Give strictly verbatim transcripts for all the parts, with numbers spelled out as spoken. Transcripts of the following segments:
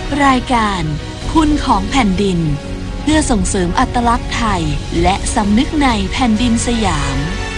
รายการคุณของแผ่นดินเพื่อส่งเสริมอัตลักษณ์ไทยและสำนึกในแผ่นดินสยาม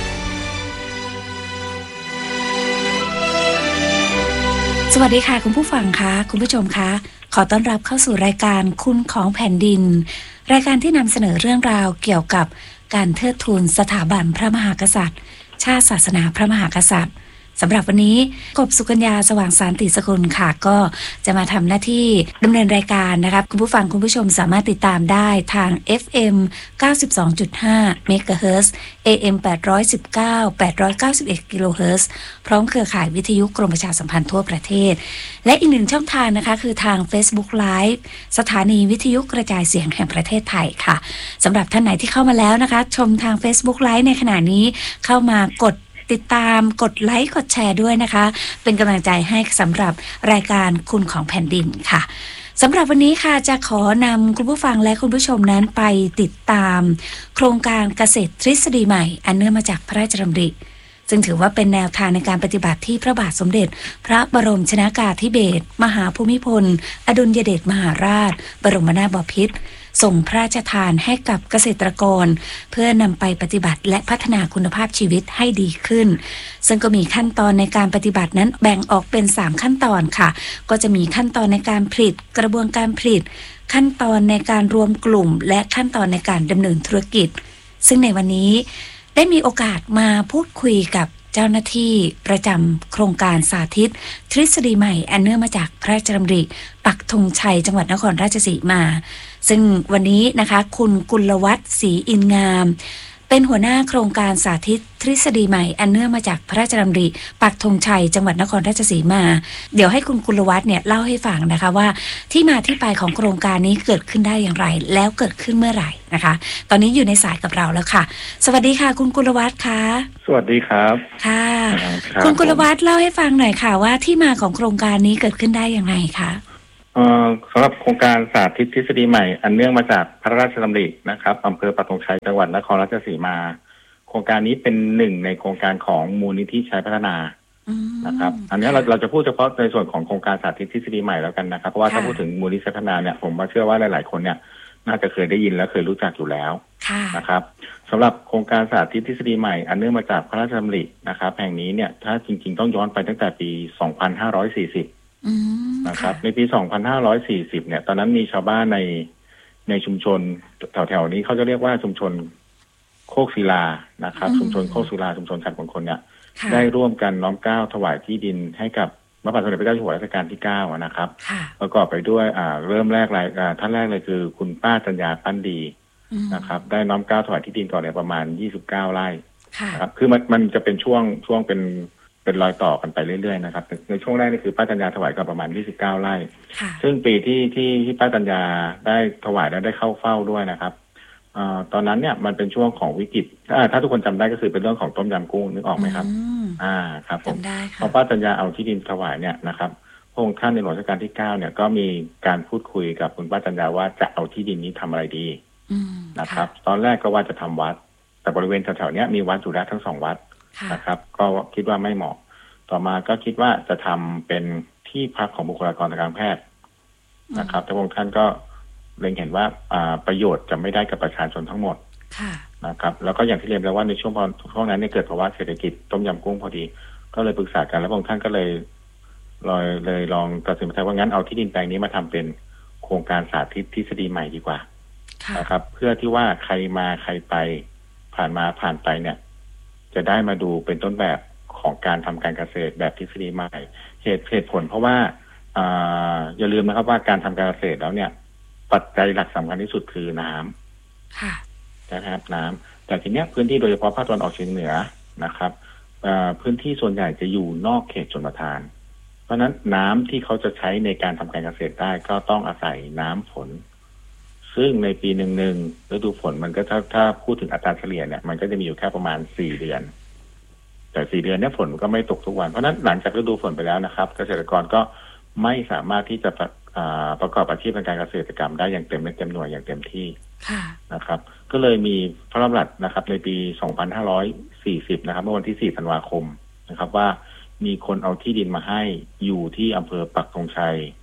สวัสดีค่ะคุณผู้ฟังคะคุณผู้ชมคะขอต้อนรับเข้าสู่รายการคุณของแผ่นดินรายการที่นำเสนอเรื่องราวเกี่ยวกับการเทิดทูนสถาบันพระมหากษัตริย์ชาติศาสนาพระมหากษัตริย์สำหรับวันนี้กบสุกัญญาสว่างสานติสกุลค่ะก็จะมาทำหน้าที่ดำเนินรายการนะครับคุณผู้ฟังคุณผู้ชมสามารถติดตามได้ทาง เอฟ เอ็ม เก้าสิบสองจุดห้า เมกะเฮิรตซ์ เอ เอ็ม แปดร้อยสิบเก้า แปดร้อยเก้าสิบเอ็ด กิโลเฮิรตซ์พร้อมเครือข่ายวิทยุกรมประชาสัมพันธ์ทั่วประเทศและอีกหนึ่งช่องทางนะคะคือทาง Facebook Live สถานีวิทยุกระจายเสียงแห่งประเทศไทยค่ะสำหรับท่านไหนที่เข้ามาแล้วนะคะชมทาง Facebook Live ในขณะนี้เข้ามากดติดตามกดไลค์กดแชร์ด้วยนะคะเป็นกำลังใจให้สำหรับรายการคุณของแผ่นดินค่ะสำหรับวันนี้ค่ะจะขอนำคุณผู้ฟังและคุณผู้ชมนั้นไปติดตามโครงการเกษตรทฤษฎีใหม่อันเนื่องมาจากพระราชดำริซึ่งถือว่าเป็นแนวทางในการปฏิบัติที่พระบาทสมเด็จพระบรมชนกาธิเบศรมหาภูมิพลอดุลยเดชมหาราชบรมนาถบพิตรส่งพระราชทานให้กับเกษตรกรเพื่อนำไปปฏิบัติและพัฒนาคุณภาพชีวิตให้ดีขึ้นซึ่งก็มีขั้นตอนในการปฏิบัตินั้นแบ่งออกเป็นสามขั้นตอนค่ะก็จะมีขั้นตอนในการผลิตกระบวนการผลิตขั้นตอนในการรวมกลุ่มและขั้นตอนในการดำเนินธุรกิจซึ่งในวันนี้ได้มีโอกาสมาพูดคุยกับเจ้าหน้าที่ประจำโครงการสาธิตทฤษฎีใหม่อันเนื่องมาจากพระราชดำริปักธงชัยจังหวัดนครราชสีมาซึ่งวันนี้นะคะคุณกุลวัฒน์ศรีอินงามเป็นหัวหน้าโครงการสาธิตทฤษฎีใหม่อันเนื่องมาจากพระราชดำริปักธงชัยจังหวัดนครราชสีมาเดี๋ยวให้คุณกุลวัฒน์เนี่ยเล่าให้ฟังนะคะว่าที่มาที่ไปของโครงการนี้เกิดขึ้นได้อย่างไรแล้วเกิดขึ้นเมื่อไหร่นะคะตอนนี้อยู่ในสายกับเราแล้วค่ะสวัสดีค่ะคุณกุลวัฒน์ค่ะสวัสดีครับค่ะคุณกุลวัฒน์เล่าให้ฟังหน่อยค่ะว่าที่มาของโครงการนี้เกิดขึ้นได้อย่างไรคะเอ่อสำหรับโครงการสาธิตทฤษฎีใหม่อันเนื่องมาจากพระราชดำรินะครับอำเภอปักธงชัยจังหวัดนครราชสีมาโครงการนี้เป็นหนึ่งในโครงการของมูลนิธิชัยพัฒนานะครับอันนี้เราเราจะพูดเฉพาะในส่วนของโครงการสาธิตทฤษฎีใหม่แล้วกันนะครับเพราะว่าถ้าพูดถึงมูลนิธิชัยพัฒนาเนี่ยผมว่าเชื่อว่าหลายๆคนเนี่ยน่าจะเคยได้ยินและเคยรู้จักอยู่แล้วนะครับสำหรับโครงการสาธิตทฤษฎีใหม่อันเนื่องมาจากพระราชดำรินะครับแห่งนี้เนี่ยถ้าจริงๆต้องย้อนไปตั้งแต่ปีสองพันห้าร้อยสี่สิบนะครับในปีสองพันห้าร้อยสี่สิบเนี่ยตอนนั้นมีชาวบ้านในในชุมชนแถวๆนี้เขาจะเรียกว่าชุมชนโคกศิลานะครับชุมชนโคกศิลาชุมชนฉัตรมงคลเนี่ยได้ร่วมกันน้อมเกล้าถวายที่ดินให้กับพระบาทสมเด็จพระเจ้าอยู่หัวรัชกาลที่เก้านะครับประกอบไปด้วยอ่าเริ่มแรกเลยอ่าท่านแรกเลยคือคุณป้าจัญญาปั้นดีนะครับได้น้อมเกล้าถวายที่ดินก่อนเนี่ยประมาณยี่สิบเก้าไร่ครับคือมันมันจะเป็นช่วงช่วงเป็นเป็นรอยต่อกันไปเรื่อยๆนะครับในช่วงแรกนี่คือป้าจัญญาถวายก่อนประมาณยี่สิบเก้าไร่ซึ่งปีที่ที่ที่ป้าจัญญาได้ถวายแล้วได้เข้าเฝ้าด้วยนะครับอ่าตอนนั้นเนี่ยมันเป็นช่วงของวิกฤตถ้าทุกคนจำได้ก็คือเป็นเรื่องของต้มยำกุ้งนึกออกไหมครับอ่าครับผมพอป้าจัญญาเอาที่ดินถวายเนี่ยนะครับพระองค์ท่านในหลวงรัชกาลที่เก้าเนี่ยก็มีการพูดคุยกับคุณป้าจัญญาว่าจะเอาที่ดินนี้ทำอะไรดีนะครับตอนแรกก็ว่าจะทำวัดแต่บริเวณแถวๆนี้มีวัดอยู่แล้วทั้งสองวัดนะครับก็คิดว่าไม่เหมาะต่อมาก็คิดว่าจะทำเป็นที่พักของบุคลากรทางการแพทย์นะครับพระองค์ท่านก็เล็งเห็นว่าประโยชน์จะไม่ได้กับประชาชนทั้งหมดนะครับแล้วก็อย่างที่เรียนแล้วว่าในช่วงช่วงนั้นเนี่ยเกิดภาวะเศรษฐกิจต้มยำกุ้งพอดีก็เลยปรึกษากันแล้วพระองค์ท่านก็เลยเลยเลยลองตัดสินใจว่างั้นเอาที่ดินแปลงนี้มาทำเป็นโครงการสาธิตทฤษฎีใหม่ดีกว่านะครับเพื่อที่ว่าใครมาใครไปผ่านมาผ่านไปเนี่ยจะได้มาดูเป็นต้นแบบของการทำการเกษตรแบบทฤษฎีใหม่เหตุเหตุผลเพราะว่าอ่าอย่าลืมนะครับว่าการทำการเกษตรแล้วเนี่ยปัจจัยหลักสำคัญที่สุดคือน้ำนะครับน้ำแต่ทีเนี้ยพื้นที่โดยเฉพาะภาคตะวันออกเฉียงเหนือนะครับพื้นที่ส่วนใหญ่จะอยู่นอกเขตชลประทานเพราะนั้นน้ำที่เขาจะใช้ในการทำการเกษตรได้ก็ต้องอาศัยน้ำฝนซึ่งในปีหนึ่งหนึ่งฤดูฝนมันก็ถ้าถ้าพูดถึงอัตราเฉลี่ยเนี่ยมันก็จะมีอยู่แค่ประมาณสี่เดือนแต่สี่เดือนนี้ฝนก็ไม่ตกทุกวันเพราะนั้นหลังจากฤดูฝนไปแล้วนะครับเกษตรกรก็ไม่สามารถที่จะประกอบอาชีพทางการเกษตรกรรมได้อย่างเต็มเม็ดเต็มหน่วยอย่างเต็มที่นะครับก็เลยมีพระราชบัญญัตินะครับในปีสองพันห้าร้อยสี่สิบนะครับเมื่อวันที่สี่ธันวาคมนะครับว่ามีคนเอาที่ดินมาให้อยู่ที่อำเภอปักธงชัย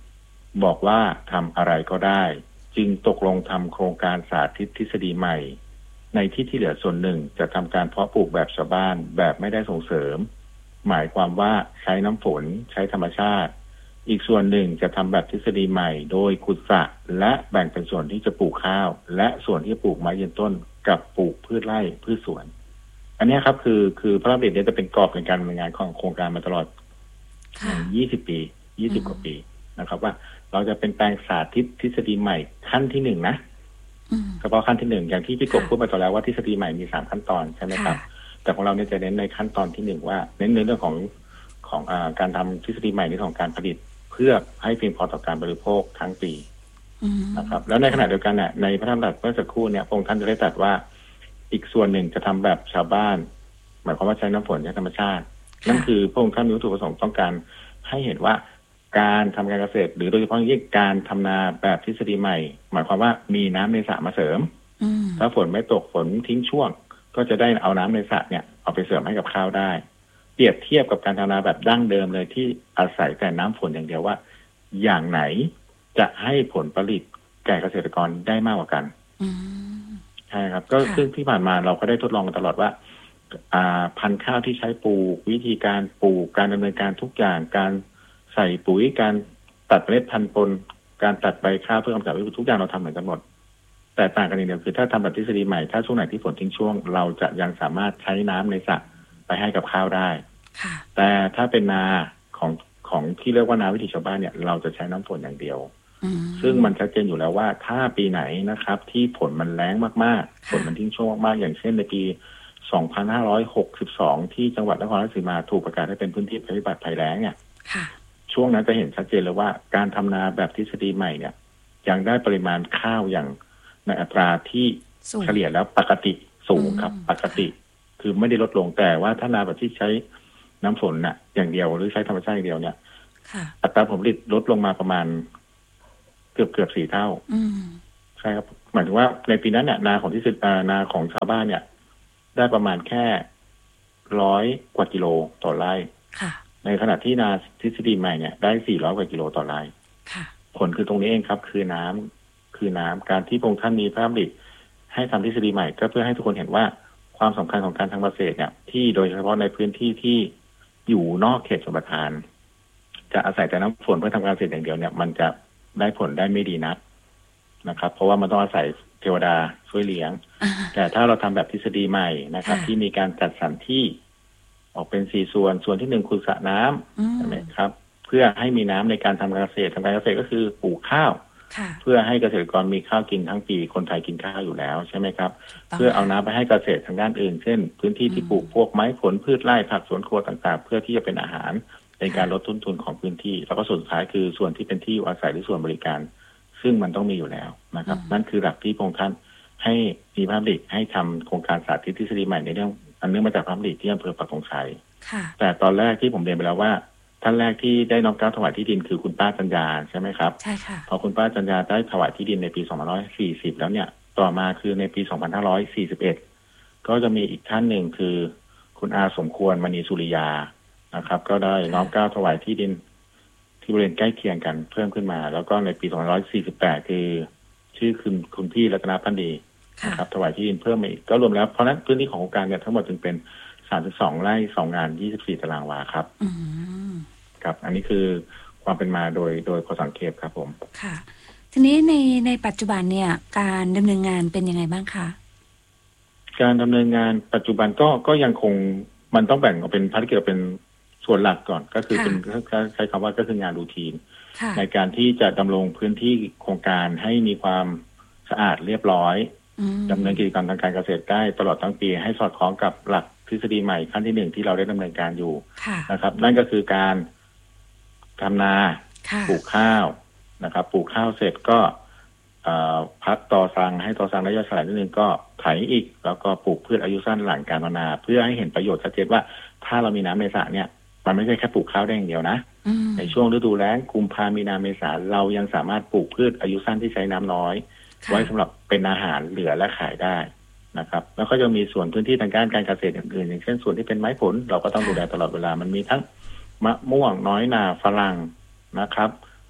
บอกว่าทำอะไรก็ได้จึงตกลงทำโครงการสาธิตทฤษฎีใหม่ในที่ที่เหลือส่วนหนึ่งจะทำการเพาะปลูกแบบชาวบ้านแบบไม่ได้ส่งเสริมหมายความว่าใช้น้ำฝนใช้ธรรมชาติอีกส่วนหนึ่งจะทำแบบทฤษฎีใหม่โดยขุดสระและแบ่งเป็นส่วนที่จะปลูกข้าวและส่วนที่จะปลูกไม้ยืนต้นกับปลูกพืชไร่พืชสวนอันนี้ครับคือคือพระราชดำริเนี่ยจะเป็นกรอบในการดำเนินงานของโครงการมาตลอดยี่สิบปียี่สิบกว่าปีนะครับว่าเราจะเป็นแปลงสาธิตทฤษฎีใหม่ขั้นที่หนึ่งนะเฉพาะขั้นที่หนึ่งอย่างที่พี่กบพูดไปตอนแล้วว่าทฤษฎีใหม่มีสามขั้นตอนใช่ไหมครับแต่ของเราเนี่ยจะเน้นในขั้นตอนที่หนึ่งว่าเน้นในเรื่องของของอ่าการทำทฤษฎีใหม่ในของการผลิตเพื่อให้เพียงพอต่อการบริโภคทั้งปีนะครับแล้วในขณะเดียวกันเนี่ยในพระธรรมดัชเมื่อสักครู่เนี่ยพระองค์ท่านจะได้ตรัสว่าอีกส่วนหนึ่งจะทำแบบชาวบ้านหมายความว่าใช้น้ำฝนใช้ธรรมชาตินั่นคือพระองค์ท่านมีวัตถุประสงค์ต้องการให้เห็นว่าการทำการเกษตรหรือโดยเฉพาะยิ่งการทำนาแบบทฤษฎีใหม่หมายความว่ามีน้ำในสระมาเสริมถ้าฝนไม่ตกฝนทิ้งช่วงก็จะได้เอาน้ำในสระเนี่ยเอาไปเสริมให้กับข้าวได้เปรียบเทียบกับการทำนาแบบดั้งเดิมเลยที่อาศัยแต่น้ำฝนอย่างเดียวว่าอย่างไหนจะให้ผลผลิตแก่เกษตรกรได้มากกว่ากันใช่ครับก็ซึ่งที่ผ่านมาเราก็ได้ทดลองกันตลอดว่าอ่าพันธุ์ข้าวที่ใช้ปลูกวิธีการปลูกการดำเนินการทุกอย่างการใส่ปุ๋ยการตัดเมล็ดพันธุ์ปนการตัดใบข้าวเพื่อกำจัดวัชพืชทุกอย่างเราทำเหมือนกันหมดแต่ต่างกันอย่างเดียวคือถ้าทำแบบทฤษฎีใหม่ถ้าช่วงไหนที่ฝนทิ้งช่วงเราจะยังสามารถใช้น้ำในสระไปให้กับข้าวได้แต่ถ้าเป็นนาของของที่เรียกว่านาวิถีชาวบ้านเนี่ยเราจะใช้น้ำฝนอย่างเดียวซึ่งมันชัดเจนอยู่แล้วว่าถ้าปีไหนนะครับที่ฝนมันแล้งมากๆฝนมันทิ้งช่วงมากๆอย่างเช่นในปีสองพันห้าร้อยหกสิบสองที่จังหวัดนครราชสีมาถูกประกาศให้เป็นพื้นที่ภัยพิบัติภัยแล้งเนี่ยช่วงนั้นจะเห็นชัดเจนเลยว่าการทำนาแบบทฤษฎีใหม่เนี่ยยังได้ปริมาณข้าวอย่างในอัตราที่เฉลี่ยแล้วปกติสูงครับปกติคือไม่ได้ลดลงแต่ว่าถ้านาแบบที่ใช้น้ำฝนน่ะอย่างเดียวหรือใช้ธรรมชาติอย่างเดียวเนี่ยอัตราผลผลิตลดลงมาประมาณเกือบเกือบสี่เท่าใช่ครับหมายถึงว่าในปีนั้นเนี่ยนาของที่สุดนาของชาวบ้านเนี่ยได้ประมาณแค่ร้อยกว่ากิโลต่อไร่ในขณะที่นาทฤษฎีใหม่เนี่ยได้สี่ร้อยกว่ากิโลต่อไร่ผลคือตรงนี้เองครับคือน้ำคือน้ำการที่พระองค์ท่านมีพระดำริให้ทำทฤษฎีใหม่ก็เพื่อให้ทุกคนเห็นว่าความสำคัญของการทำเกษตรเนี่ยที่โดยเฉพาะในพื้นที่ที่อยู่นอกเขตชลประทานจะอาศัยแต่น้ำฝนเพื่อทำการเกษตรอย่างเดียวเนี่ยมันจะได้ผลได้ไม่ดีนักนะครับเพราะว่ามันต้องอาศัยเทวดาช่วยเลี้ยงแต่ถ้าเราทำแบบทฤษฎีใหม่นะครับที่มีการจัดสรรที่ออกเป็นสี่ส่วนส่วนที่หนึ่งคือสระน้ำใช่ไหมครับเพื่อให้มีน้ำในการทำการเกษตรทำการเกษตรก็คือปลูกข้าวเพื่อให้เกษตรกรมีข้าวกินทั้งปีคนไทยกินข้าวอยู่แล้วใช่ไหมครับเพื่อเอาน้ำไปให้เกษตรทางด้านอื่นเช่นพื้นที่ที่ปลูกพวกไม้ผลพืชไร่ผักสวนครัวต่างๆเพื่อที่จะเป็นอาหารในการลดต้นทุนของพื้นที่แล้วก็ส่วนสุดท้ายคือส่วนที่เป็นที่อยู่อาศัยหรือส่วนบริการซึ่งมันต้องมีอยู่แล้วนะครับนั่นคือหลักที่พระองค์ท่านให้มีพระดำริให้ทำโครงการสาธิตทฤษฎีใหม่ในเรื่องอันเนื่องมาจากพระดำริที่อำเภอปักธงชัยแต่ตอนแรกที่ผมเรียนไปแล้วว่าท่านแรกที่ได้น้อมเกล้าถวายที่ดินคือคุณป้าจัญญาใช่ไหมครับใช่ค่ะพอคุณป้าจัญญาได้ถวายที่ดินในปีสองพันห้าร้อยสี่สิบแล้วเนี่ยต่อมาคือในปีสองพันห้าร้อยสี่สิบเอ็ดก็จะมีอีกท่านหนึ่งคือคุณอาสมควรมณีสุริยานะครับก็ได้น้อมเกล้าถวายที่ดินที่บริเวณใกล้เคียงกันเพิ่มขึ้นมาแล้วก็ในปีสองพันห้าร้อยสี่สิบแปดคือชื่อคุณคุณพี่รัตนพันดีนะครับถวายที่ดินเพิ่มอีกก็รวมแล้วเพราะนั้นพื้นที่ของโครงการเนี่ยทั้งหมดจึงเป็นสามสิบสองไร่สองงานยี่สิบสี่ตารางวาครับครับอันนี้คือความเป็นมาโดยโดยพอสังเกตครับผมค่ะทีนี้ในในปัจจุบันเนี่ยการดำเนินงานเป็นยังไงบ้างคะการดำเนินงานปัจจุบันก็ก็ยังคงมันต้องแบ่งออกเป็นภารกิจเป็นส่วนหลักก่อนก็คือเป็นใช้คำว่าก็คืองานรูทีนในการที่จะดำรงพื้นที่โครงการให้มีความสะอาดเรียบร้อยดำเนินกิจกรรมทางการเกษตรได้ตลอดทั้งปีให้สอดคล้องกับหลักทฤษฎีใหม่ขั้นที่หนึ่งที่เราได้ดำเนินการอยู่นะครับนั่นก็คือการทำนาปลูกข้าวนะครับปลูกข้าวเสร็จก็พักตอสังให้ตอสังระยะสลายนิดนึงก็ไถอีกแล้วก็ปลูกพืชอายุสั้นหลังการนาเพื่อให้เห็นประโยชน์ชัดเจนว่าถ้าเรามีน้ำในสระเนี่ยมันไม่ใช่แค่ปลูกข้าวได้อย่างเดียวนะในช่วงฤดูแล้งกุมภามีนาเมษาเรายังสามารถปลูกพืชอายุสั้นที่ใช้น้ำน้อยไว้สำหรับเป็นอาหารเหลือและขายได้นะครับแล้วก็จะมีส่วนพื้นที่ทางการการเกษตรอื่นๆอย่างเช่นส่วนที่เป็นไม้ผลเราก็ต้องดูแลตลอดเวลามันมีทั้งมะม่วงน้อยนาฝรั่งนะครับผ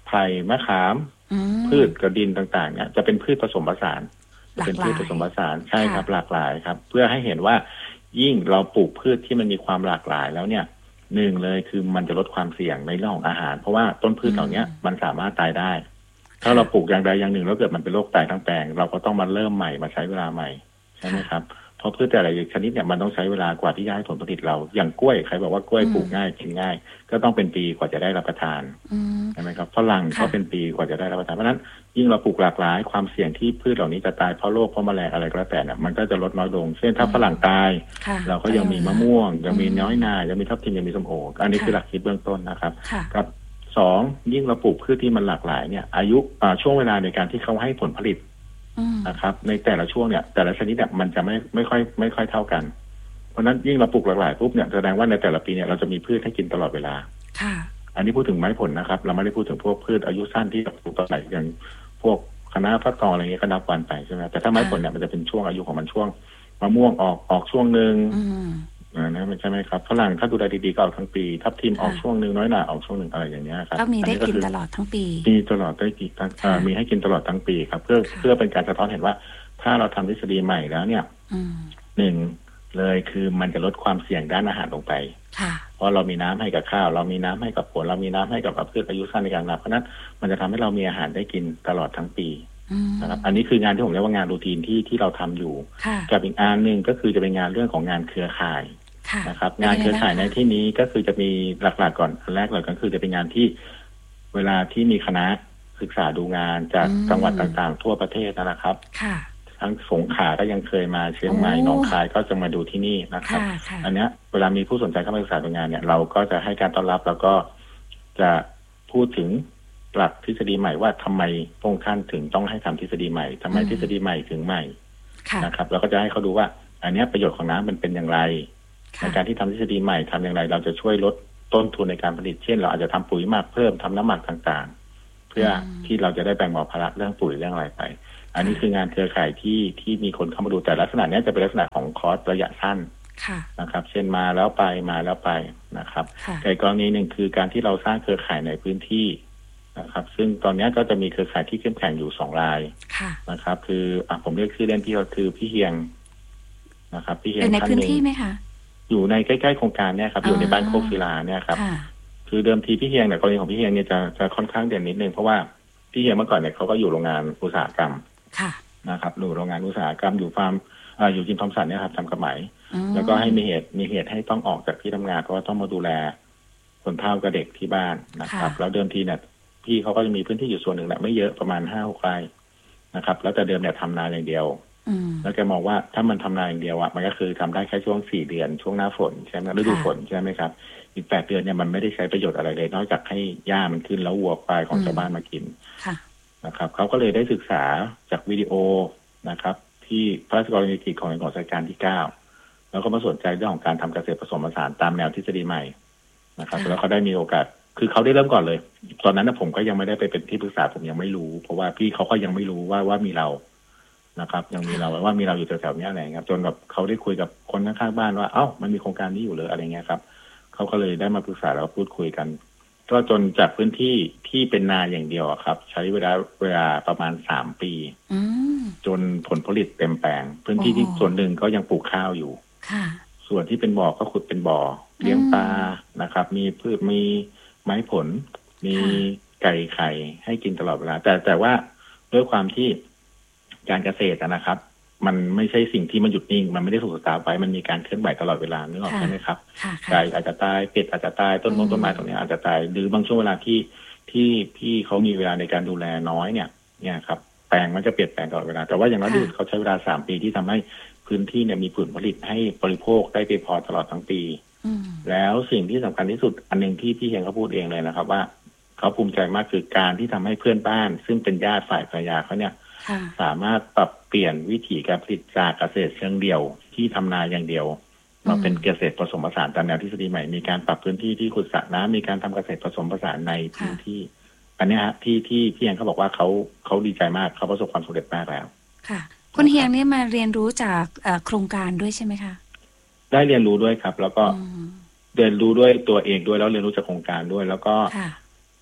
ไผ่มะขามพืชกระดินต่างๆเนี่ยจะเป็นพืชผสมผสานเป็นพืชผสมผสานใช่ครับหลากหลายครับเพื่อให้เห็นว่ายิ่งเราปลูกพืชที่มันมีความหลากหลายแล้วเนี่ยหนึ่งเลยคือมันจะลดความเสี่ยงในเรื่องของอาหารเพราะว่าต้นพืชเหล่านี้มันสามารถตายได้ถ้าเราปลูกอย่างใดอย่างหนึ่งแล้วเกิดมันเป็นโรคตายทั้งแปลงเราก็ต้องมาเริ่มใหม่มาใช้เวลาใหม่ใช่ไหมครับเพราะพืชแต่ละชนิดเนี่ยมันต้องใช้เวลากว่าที่จะให้ผลผลิตเราอย่างกล้วยใครบอกว่ากล้วยปลูกง่ายกินง่ายก็ต้องเป็นปีกว่าจะได้รับประทานใช่ไหมครับฝรั่งก็เป็นปีกว่าจะได้รับประทานเพราะนั้นยิ่งเราปลูกหลากหลายความเสี่ยงที่พืชเหล่านี้จะตายเพราะโรคเพราะแมลงอะไรก็แล้วแต่เนี่ยมันก็จะลดน้อยลงเช่นถ้าฝรั่งตายเราก็ยังมีมะม่วงยังมีน้อยนายังมีทับทิมยังมีส้มโออันนี้คือหลักคิดเบื้องต้นนะครับกับสองยิ่งเราปลูกพืชที่มันหลากหลายเนี่ยอายุช่วงเวลาในการที่เขาให้ผลผลิตนะครับในแต่ละช่วงเนี่ยแต่ละชนิดเนี่ยมันจะไม่ไม่ค่อยไม่ค่อยเท่ากันเพราะนั้นยิ่งเราปลูกหลากหลายปุ๊บเนี่ยแสดงว่าในแต่ละปีเนี่ยเราจะมีพืชให้กินตลอดเวลาค่ะอันนี้พูดถึงไม้ผลนะครับเราไม่ได้พูดถึงพวกพืชอายุสั้นที่ปลูกตอนไหนอย่างพวกคะน้าฟักทองอะไรเงี้ยก็นับวันไปใช่ไหมแต่ถ้าไม้ผลเนี่ยมันจะเป็นช่วงอายุของมันช่วงมะม่วงออกออกช่วงหนึ่งนะมันใช่ไหมครับฝรั่งถ้าดูแลดีๆก็ออกทั้งปีทับทิมออกช่วงหนึ่งน้อยหนาออกช่วงหนึ่งอะไรอย่างเงี้ยครับก็มีได้กินตลอดทั้งปีมีตลอดได้กินมีให้กินตลอดทั้งปีครับเพื่อเพื่อเป็นการสะท้อนเห็นว่าถ้าเราทำทฤษฎีใหม่แล้วเนี่ยหนึ่งเลยคือมันจะลดความเสี่ยงด้านอาหารลงไปเพราะเรามีน้ำให้กับข้าวเรามีน้ำให้กับผลเรามีน้ำให้กับพืชอายุสั้นในการนับเพราะนั้นมันจะทำให้เรามีอาหารได้กินตลอดทั้งปีนะครับอันนี้คืองานที่ผมเรียกว่างานรูทีนที่ที่เราทำอยู่กับอีกอันหนึ่งก็คือจะเป็นงานเรื่องของงานเครือข่ายนะครับงานเครือข่ายในที่นี้ก็คือจะมีหลักๆก่อนอันแรกเลยก็คือจะเป็นงานที่เวลาที่มีคณะศึกษาดูงานจากจังหวัดต่างๆทั่วประเทศนะครับทั้งสงขลาก็ยังเคยมาเชียงใหม่หนองคายก็จะมาดูที่นี่นะครับอันนี้เวลามีผู้สนใจเข้ามาศึกษาดูงานเนี่ยเราก็จะให้การต้อนรับแล้วก็จะพูดถึงหลักทฤษฎีใหม่ว่าทำไมพระองค์ท่านถึงต้องให้ทำทฤษฎีใหม่ทำไมทฤษฎีใหม่ถึงใหม่นะครับแล้วก็จะให้เขาดูว่าอันนี้ประโยชน์ของน้ำมันเป็นอย่างไรในการที่ทำทฤษฎีใหม่ทำอย่างไรเราจะช่วยลดต้นทุนในการผลิตเช่นเราอาจจะทำปุ๋ยหมักเพิ่มทำน้ำหมักต่างๆเพื่อที่เราจะได้แบ่งเบาภาระเรื่องปุ๋ยเรื่องอะไรไปอันนี้คืองานเครือข่ายที่ที่มีคนเข้ามาดูแต่ลักษณะนี้จะเป็นลักษณะของคอร์สระยะสั้นนะครับเช่นมาแล้วไปมาแล้วไปนะครับแต่กรณีหนึ่งคือการที่เราสร้างเครือข่ายในพื้นที่นะครับซึ่งตอนนี้ก็จะมีเครือข่ายที่เข้มแข็งอยู่สองรายนะครับคืออ่ะผมเรียกชื่อเล่นพี่ก็คือพี่เฮียงนะครับพี่เฮียงในพื้นที่ไหมคะอยู่ในใกล้ๆโครงการเนี่ยครับอยู่ในบ้านโคกศิลาเนี่ยครับคือเดิมทีพี่เฮียงเนี่ยกรณีของพี่เฮียงเนี่ยจะจะค่อนข้างเด่นนิดนึงเพราะว่าพี่เฮียงเมื่อก่อนเนี่ยเขาก็อยู่โรงงานอุตสาหกรรมนะครับอยู่โรงงานอุตสาหกรรมอยู่ฟาร์มอ่าอยู่จิมทอมสันเนี่ยครับทำกระไหมแล้วก็ให้มีเหตุมีเหตุให้ต้องออกจากที่ทำงานเพราะว่าต้องมาดูแลคนเฒ่ากับเด็กที่บ้านนะครับแล้วเดิมทีเนี่ยพี่เขาก็จะมีพื้นที่อยู่ส่วนหนึ่งแหละไม่เยอะประมาณห้าหกไร่นะครับแล้วแต่เดิมเนี่ยทำนาอย่างเดียวแล้วแกมองว่าถ้ามันทำนาอย่างเดียวอ่ะมันก็คือทำได้แค่ช่วงสี่เดือนช่วงหน้าฝนใช่ไหมฤดูฝนใช่ไหมครับอีกแปดเดือนเนี่ยมันไม่ได้ใช้ประโยชน์อะไรเลยนอกจากให้หญ้ามันขึ้นแล้ววัวควายของชาวบ้านมากินนะครับเขาก็เลยได้ศึกษาจากวิดีโอนะครับที่พระราชกรณียกิจของในหลวงรัชกาลที่เก้าแล้วก็มาสนใจเรื่องของการทำเกษตรผสมผสานตามแนวทฤษฎีใหม่นะครับแล้วเขาได้มีโอกาสคือเขาได้เริ่มก่อนเลยตอนนั้นนะผมก็ยังไม่ได้ไปเป็นที่ปรึกษาผมยังไม่รู้เพราะว่าพี่เขาก็ยังไม่รู้ว่าว่ามีเรานะครับยังมีเราว่ามีเราอยู่แถวๆนี้อะไรครับจนแบบเขาได้คุยกับคนข้างๆบ้านว่าเอ้ามันมีโครงการนี้อยู่เลยอะไรเงี้ยครับเขาก็เลยได้มาปรึกษาแล้วพูดคุยกันก็จนจากพื้นที่ที่เป็นนาอย่างเดียวครับใช้เวลาเวลาประมาณสามปีจนผลผลิตเต็มแปลงพื้นที่ที่ส่วนหนึ่งก็ยังปลูกข้าวอยู่ส่วนที่เป็นบ่อก็ขุดเป็นบ่อเลี้ยงปลานะครับมีพืชมีไม้ผลมีไก่ไข่ให้กินตลอดเวลาแต่แต่ว่าด้วยความที่การเกษตรนะครับมันไม่ใช่สิ่งที่มันหยุดนิ่งมันไม่ได้ถูกสตาร์ทไว้มันมีการเคลื่อนไหวตลอดเวลานึกออกใช่ไหมครับไก่อาจจะตายเป็ดอาจจะตายต้นมงต้นไม้ตรงนี้อาจจะตายหรือบางช่วงเวลาที่ที่พี่เขามีเวลาในการดูแลน้อยเนี่ยเนี่ยครับแปลงมันจะเปลี่ยนแปลงตลอดเวลาแต่ว่าอย่างน้อยที่สุดเขาใช้เวลาสามปีที่ทำให้พื้นที่เนี่ยมีผลผลิตให้บริโภคได้ไปพอตลอดทั้งปีแล้วสิ่งที่สำคัญที่สุดอันหนึ่งที่พี่เฮงเขาพูดเองเลยนะครับว่าเขาภูมิใจมากคือการที่ทำให้เพื่อนบ้านซึ่งเป็นญาติฝ่ายภรรยาเขาเนี่ยสามารถปรับเปลี่ยนวิถีการผลิตจากเกษตรเชิงเดี่ยวที่ทำนาอย่างเดียวมาเป็นเกษตรผสมผสานตามแนวทฤษฎีใหม่มีการปรับพื้นที่ที่ขุดสระน้ำมีการทำเกษตรผสมผสานในพื้นที่อันนี้ฮะที่ที่พี่เฮงเขาบอกว่าเขาเขาดีใจมากเขาประสบความสำเร็จมากแล้วค่ะคุณเฮียงนี่มาเรียนรู้จากโครงการด้วยใช่ไหมคะได้เรียนรู้ด้วยครับแล้วก็เรียนรู้ด้วยตัวเองด้วยแล้วเรียนรู้จากโครงการด้วยแล้วก็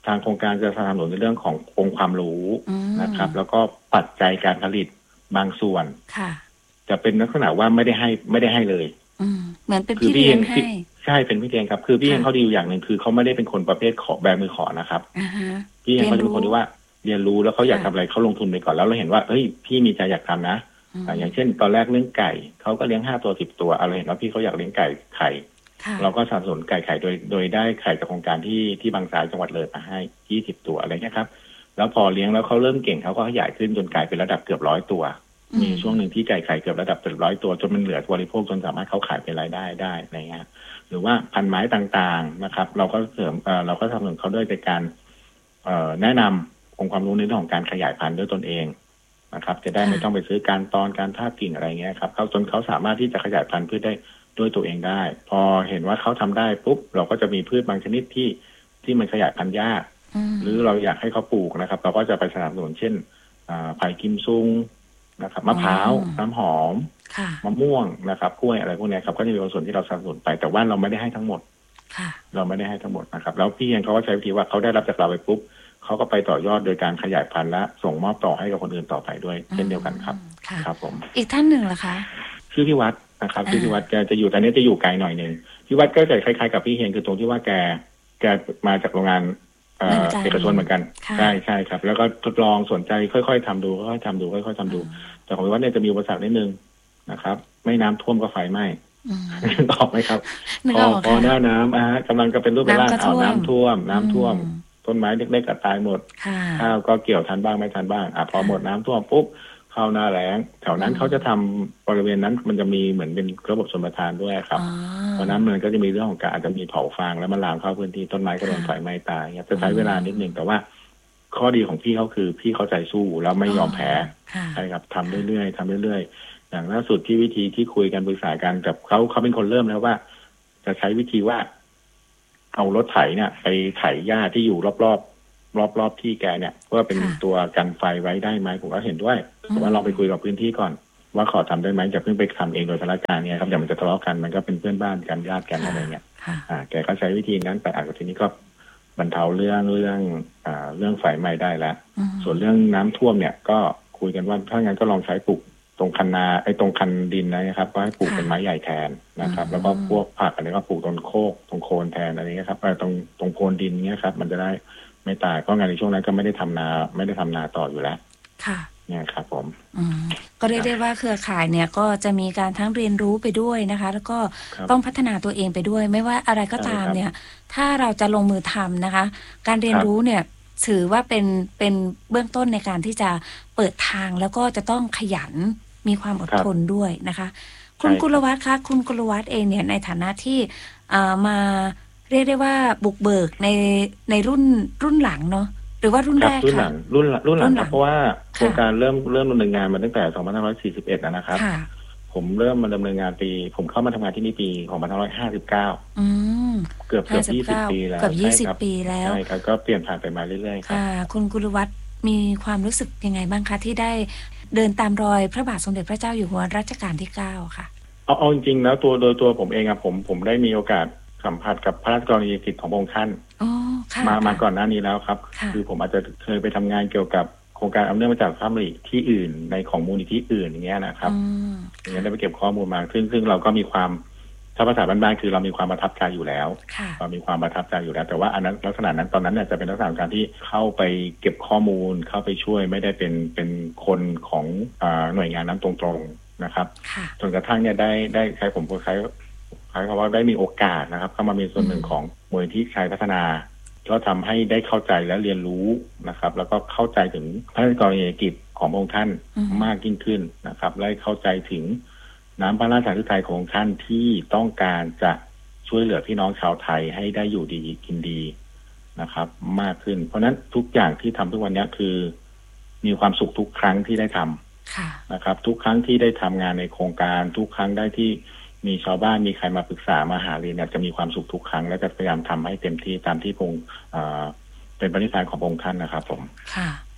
ทางโครงการจะสนับสนุนในเรื่องขององค์ความรู้นะครับแล้วก็ปัจจัยการผลิตบางส่วนจะเป็นลักษณะว่าไม่ได้ให้ไม่ได้ให้เลยเหมือนเป็นพี่เลี้ยงให้ใช่เป็นพี่เลี้ยงครับคือพี่เลี้ยงเขาดีอยู่อย่างหนึ่งคือเขาไม่ได้เป็นคนประเภทขอแบมือขอนะครับพี่เลี้ยงเขาเป็นคนที่ว่าเรียนรู้แล้วเขาอยากทำอะไรเขาลงทุนไปก่อนแล้วเราเห็นว่าเฮ้ยพี่มีใจอยากทำนะอย่างเช่นตอนแรกเลี้ยงไก่เขาก็เลี้ยงห้าตัวสิบตัวอะไรเห็นว่าพี่เขาอยากเลี้ยงไก่ไข่เราก็สนับสนุนไก่ไข่โดยโดยได้ไข่จากโครงการที่ที่บางสายจังหวัดเลยมาให้ยี่สิบตัวอะไรเงี้ยครับแล้วพอเลี้ยงแล้วเขาเริ่มเก่งเขาก็ขยายขึ้นจนไก่เป็นระดับเกือบร้อยตัวมีช่วงหนึ่งที่ไก่ไข่เกือบระดับเกือบร้อยตัวจนมันเหลือบริโภคจนสามารถเขาขายเป็นรายได้ได้อะไรเงี้ยหรือว่าพันไม้ต่างๆนะครับเราก็เสริมเอ่อเราก็สนับสนุนเขาด้วยในการเอ่อแนะนำองค์ความรู้ในเรื่องของการขยายพันธุ์ด้วยตนเองนะครับจะได้ไม่ต้องไปซื้อการตอนการทาบกิ่งอะไรเงี้ยครับเขาจนเขาสามารถที่จะขยายพันธุ์พืชได้ด้วยตัวเองได้พอเห็นว่าเขาทำได้ปุ๊บเราก็จะมีพืชบางชนิดที่ที่มันขยายพันธุ์ยากหรือเราอยากให้เขาปลูกนะครับเราก็จะไปสนับสนุนเช่นไผ่กิมซุงนะครับมะพร้าวน้ำหอมมะม่วงนะครับกล้วยอะไรพวกนี้ครับก็จะมีบางส่วนที่เราสนับสนุนไปแต่ว่าเราไม่ได้ให้ทั้งหมดเราไม่ได้ให้ทั้งหมดนะครับแล้วพี่เองเขาก็ใช้วิธีว่าเขาได้รับจากเราไปปุ๊บเขาก็ไปต่อยอดโดยการขยายพันธุ์และส่งมอบต่อให้กับคนอื่นต่อไปด้วยเช่นเดียวกันครับครับผมอีกท่านหนึ่งล่ะคะชื่อพี่วัดนะครับชื่อพี่วัดแกจะอยู่ตอนนี้จะอยู่ไกลหน่อยนึงพี่วัดก็จะคล้ายๆกับพี่เฮงคือตรงที่ว่าแกแกมาจากโรงงานเอกชนเหมือนกันใช่ใช่ครับแล้วก็ทดลองสนใจค่อยๆทำดูค่อยๆทำดูค่อยๆทำดูแต่ของพี่วัดเนี่ยจะมีอุปสรรคนิดนึงนะครับไม่น้ำท่วมก็ไฟไหม้ตอบไหมครับพอพอหน้าน้ำอ่ะกำลังจะเป็นรูปเป็นร่างเอาน้ำท่วมน้ำท่วมต้นไม้เล็กๆก็ตายหมดข้าวก็เกี่ยวทันบ้างไม่ทันบ้างอ่ะพอหมดน้ำท่วมปุ๊บเข้าหน้าแล้งแถวนั้นเขาจะทำบริเวณนั้นมันจะมีเหมือนเป็นระบบชลประทานด้วยครับเพราะนั้นมันก็จะมีเรื่องของการอาจจะมีเผาฟางแล้วมันลามเข้าพื้นที่ต้นไม้ก็โดนไฟไหม้ตายจะใช้เวลานิดนึงแต่ว่าข้อดีของพี่เขาคือพี่เขาใจสู้แล้วไม่ยอมแพ้ใช่ครับทำเรื่อยๆทำเรื่อยๆอย่างล่าสุดที่วิธีที่คุยกันปรึกษากันกับเขาเขาเป็นคนเริ่มแล้วว่าจะใช้วิธีว่าเอารถไถเนี่ยไปไถหญ้าที่อยู่รอบๆรอบๆที่แกเนี่ยเพื่อเป็นตัวกันไฟไว้ได้ไหมผมก็เห็นด้วยแต่ว่าลองไปคุยกับพื้นที่ก่อนว่าขอทำได้ไหมจะเพิ่งไปทำเองโดยพละการเนี่ยครับเดี๋ยวมันจะทะเลาะกันมันก็เป็นเพื่อนบ้านกันญาติกันอะไรเงี้ยอ่าแกก็ใช้วิธีนั้นไปอ่ะทีนี้ก็บรรเทาเรื่องเรื่องอ่าเรื่องไฟไหม้ได้แล้วส่วนเรื่องน้ำท่วมเนี่ยก็คุยกันว่าถ้างั้นก็ลองใช้ปลูกตรงคันนาไอ้ตรงคันดินนะครับก็ให้ปลูกเป็นไม้ใหญ่แทนนะครับแล้วก็พวกผักอะไรก็ปลูกตรงโคกตรงโคนแทนอะไรเงี้ยครับตรงตรงโคนดินเงี้ยครับมันจะได้ไม่ตายเพราะงานในช่วงนั้นก็ไม่ได้ทำนาไม่ได้ทำนาต่ออยู่แล้วค่ะเนี่ยครับผมก็เรียกได้ว่าเครือข่ายเนี่ยก็จะมีการทั้งเรียนรู้ไปด้วยนะคะแล้วก็ต้องพัฒนาตัวเองไปด้วยไม่ว่าอะไรก็ตามเนี่ยถ้าเราจะลงมือทำนะคะการเรียนรู้เนี่ยถือว่าเป็นเป็นเบื้องต้นในการที่จะเปิดทางแล้วก็จะต้องขยันมีความอดทนด้วยนะคะคุณกุลวัฒน์คะคุณกุลวัฒน์เองเนี่ยในฐานะที่มาเรียกได้ว่าบุกเบิกในในรุ่นรุ่นหลังเนาะหรือว่ารุ่นแรกรุ่นหลังรุ่นรุ่นหลังเพราะว่าโครงการเริ่มเริ่มดำเนินงานมาตั้งแต่สองพันห้าร้อยสี่สิบเอ็ดนะครับผมเริ่มมาดำเนินงานปีผมเข้ามาทำงานที่นี่ปีสองพันห้าร้อยห้าสิบเก้าเกือบเกือบยี่สิบปีแล้วเกือบยี่สิบปีแล้วใช่ครับก็เปลี่ยนผ่านไปมาเรื่อยๆครับคุณกุลวัฒน์มีความรู้สึกยังไงบ้างคะที่ได้เดินตามรอยพระบาทสมเด็จพระเจ้าอยู่หัวรัชกาลที่เก้าค่ะเอาเอาจริงๆแล้วตัวโดยตัวผมเองอะผมผมได้มีโอกาสสัมผัสกับพระราชกรณียกิจของพระองค์ท่านมามาก่อนหน้านี้แล้วครับคือผมอาจจะเคยไปทำงานเกี่ยวกับโครงการอำเนื่องมาจากพระราชดำริที่อื่นในของมูลนิธิอื่นอย่างเงี้ยนะครับอย่างเงี้ยได้ไปเก็บข้อมูลมาซึ่งซึ่งเราก็มีความถ้าภาษาบ้านๆคือเรามีความประทับใจอยู่แล้วเรามีความประทับใจอยู่แล้วแต่ว่าอันนั้นลักษณะนั้นตอนนั้นเนี่ยจะเป็นลักษณะการที่เข้าไปเก็บข้อมูลเข้าไปช่วยไม่ได้เป็นเป็นคนของหน่วยงานนั้นตรงๆนะครับจนกระทั่งเนี่ยได้ได้ใช้ผมก็ใช้ใช้คำว่าได้มีโอกาสนะครับเข้ามามีส่วนหนึ่งของมูลนิธิชัยพัฒนาก็ทำให้ได้เข้าใจและเรียนรู้นะครับแล้วก็เข้าใจถึงพระราชกรณียกิจของพระองค์ท่านมากยิ่งขึ้นนะครับและเข้าใจถึงน้ำพระราชฤทัยของท่านที่ต้องการจะช่วยเหลือพี่น้องชาวไทยให้ได้อยู่ดีกินดีนะครับมากขึ้นเพราะนั้นทุกอย่างที่ทำทุกวันนี้คือมีความสุขทุกครั้งที่ได้ทำนะครับทุกครั้งที่ได้ทำงานในโครงการทุกครั้งได้ที่มีชาวบ้านมีใครมาปรึกษามาหาเรียนเนี่ยจะมีความสุขทุกครั้งและจะพยายามทำให้เต็มที่ตามที่พงเป็นปณิธานของพระองค์ท่านนะครับผมค่ะ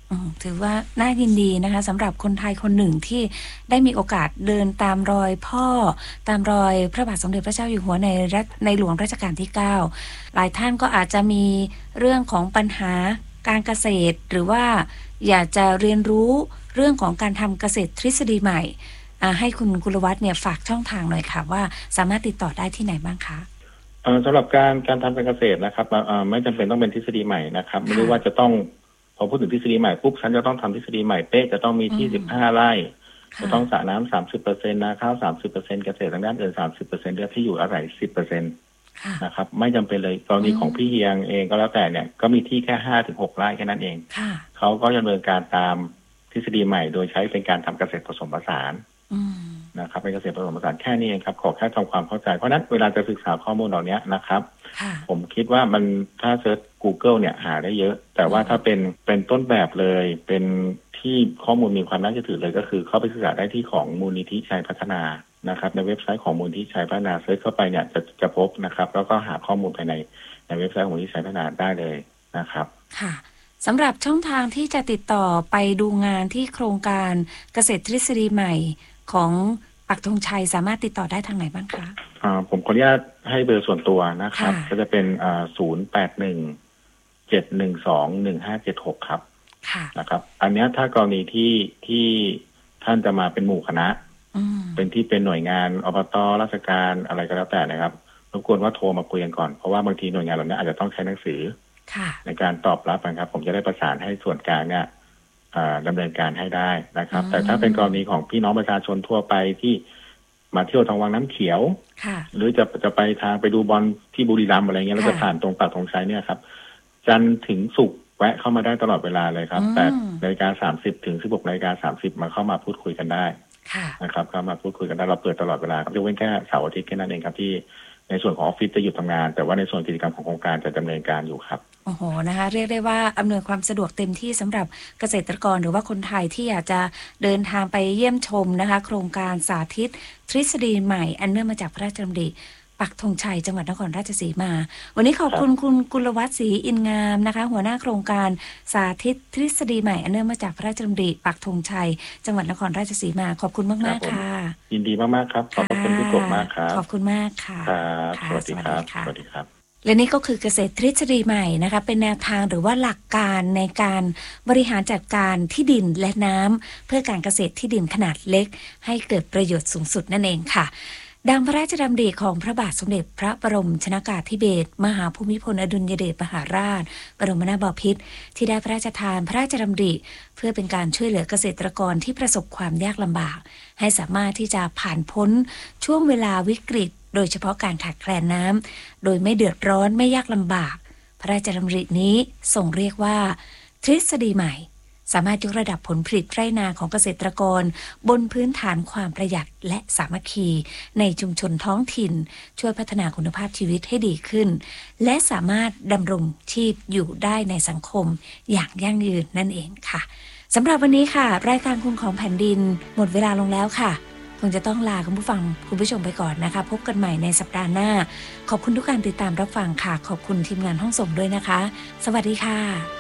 ถือว่าน่ายินดีนะคะสำหรับคนไทยคนหนึ่งที่ได้มีโอกาสเดินตามรอยพ่อตามรอยพระบาทสมเด็จพระเจ้าอยู่หัวในรัชในหลวงรัชกาลที่เก้าหลายท่านก็อาจจะมีเรื่องของปัญหาการเกษตรหรือว่าอยากจะเรียนรู้เรื่องของการทำเกษตรทฤษฎีใหม่ให้คุณกุลวัฒน์เนี่ยฝากช่องทางหน่อยค่ะว่าสามารถติดต่อได้ที่ไหนบ้างคะสำหรับการการทำการเกษตรนะครับไม่จำเป็นต้องเป็นทฤษฎีใหม่นะครับไม่รู้ว่าจะต้องพอพูดถึงทฤษฎีใหม่ปุ๊บฉันจะต้องทำทฤษฎีใหม่เป๊ะจะต้องมีที่สิบห้าไร่จะต้องสระน้ำสามสิบเปอร์เซ็นต์นาข้าวสามสิบเปอร์เซ็นต์เกษตรทางด้านอื่นสามสิบเปอร์เซ็นต์เรื่องที่อยู่อาศัยสิบเปอร์เซ็นต์นะครับไม่จำเป็นเลยกรณีของพี่เฮียงเองก็แล้วแต่เนี่ยก็มีที่แค่ห้าถึงหกไร่แค่นั้นเองเขาก็ดำเนินการตามทฤษฎีใหม่โดยใช้เป็นการทำเกษตรผสมผสานนะครับเป็นเกษตรผสมผสานแค่นี้เองครับขอแค่ทำความเข้าใจเพราะนั้นเวลาจะศึกษาข้อมูลเหล่านี้นะครับผมคิดว่ามันถ้าเซิร์ช Google เนี่ยหาได้เยอะแต่ว่าถ้าเป็นเป็นต้นแบบเลยเป็นที่ข้อมูลมีความน่าเชื่อถือเลยก็คือเข้าไปศึกษาได้ที่ของมูลนิธิชัยพัฒนานะครับในเว็บไซต์ของมูลนิธิชัยพัฒนาเซิร์ชเข้าไปเนี่ยจะจะพบนะครับแล้วก็หาข้อมูลภายในในเว็บไซต์ของมูลนิธิชัยพัฒนาได้เลยนะครับค่ะสำหรับช่องทางที่จะติดต่อไปดูงานที่โครงการเกษตรทฤษฎีใหม่ของปักธงชัยสามารถติดต่อได้ทางไหนบ้างคะอ่าผมขออนุญาตให้เบอร์ส่วนตัวนะครับก็จะเป็นอ่าศูนย์แปดหนึ่งเจ็ดหนึ่งสองหนึ่งห้าเจ็ดหกครับค่ะนะครับอันนี้ถ้ากรณีที่ที่ท่านจะมาเป็นหมู่คณะเป็นที่เป็นหน่วยงานอบต.ราชการอะไรก็แล้วแต่นะครับรบกวนว่าโทรมาคุยกันก่อนเพราะว่าบางทีหน่วยงานเหล่านี้อาจจะต้องใช้หนังสือในการตอบรับนะครับผมจะได้ประสานให้ส่วนกลางเนี่ยดำเนินการให้ได้นะครับแต่ถ้าเป็นกรณีของพี่น้องประชาชนทั่วไปที่มาเที่ยวทางวังน้ำเขียวหรือจะจะไปทางไปดูบอลที่บุรีรัมย์อะไรเงี้ยแล้วจะผ่านตรงปากธงชัยเนี่ยครับจันทร์ถึงศุกร์แวะเข้ามาได้ตลอดเวลาเลยครับแปดนาฬิกาสามสิบถึงสิบหกนาฬิกาสามสิบมาเข้ามาพูดคุยกันได้นะครับเข้ามาพูดคุยกันได้เราเปิดตลอดเวลาครับยกเว้นแค่เสาร์อาทิตย์แค่นั้นเองครับที่ในส่วนของออฟฟิศจะหยุดทำงานแต่ว่าในส่วนกิจกรรมของโครงการจะดำเนินการอยู่ครับโอ้โหนะคะเรียกได้ว่าอำนวยความสะดวกเต็มที่สำหรับเกษตรกรหรือว่าคนไทยที่อยากจะเดินทางไปเยี่ยมชมนะคะโครงการสาธิตทฤษฎีใหม่อันเนื่องมาจากพระราชดำริปักธงชัยจังหวัดนครราชสีมาวันนี้ขอบคุณคุณกุลวัฒน์ศรีอินงามนะคะหัวหน้าโครงการสาธิตทฤษฎีใหม่อันเนื่องมาจากพระราชดำริปักธงชัยจังหวัดนครราชสีมาขอบคุณมากๆค่ะยินดีมากๆครับขอบคุณพี่กบมากครับขอบคุณมากค่ะครับสวัสดีครับสวัสดีครับและนี่ก็คือเกษตรทฤษฎีใหม่นะคะเป็นแนวทางหรือว่าหลักการในการบริหารจัดการที่ดินและน้ำเพื่อการเกษตรที่ดินขนาดเล็กให้เกิดประโยชน์สูงสุดนั่นเองค่ะดังพระราชดำริของพระบาทสมเด็จพระบรมชนกาธิเบศรมหาภูมิพลอดุลยเดชมหาราชบรมนาถบพิตรที่ได้พระราชทานพระราชดำริเพื่อเป็นการช่วยเหลือเกษตรกรที่ประสบความยากลำบากให้สามารถที่จะผ่านพ้นช่วงเวลาวิกฤตโดยเฉพาะการขาดแคลนน้ำโดยไม่เดือดร้อนไม่ยากลำบากพระราชดำรินี้ส่งเรียกว่าทฤษฎีใหม่สามารถยกระดับผลผลิตไร่นาของเกษตรกรบนพื้นฐานความประหยัดและสามัคคีในชุมชนท้องถิ่นช่วยพัฒนาคุณภาพชีวิตให้ดีขึ้นและสามารถดำรงชีพอยู่ได้ในสังคมอย่างยั่งยืนนั่นเองค่ะสำหรับวันนี้ค่ะรายการคุณของแผ่นดินหมดเวลาลงแล้วค่ะคงจะต้องลาคุณผู้ฟังคุณผู้ชมไปก่อนนะคะพบกันใหม่ในสัปดาห์หน้าขอบคุณทุกการติดตามรับฟังค่ะขอบคุณทีมงานห้องส่งด้วยนะคะสวัสดีค่ะ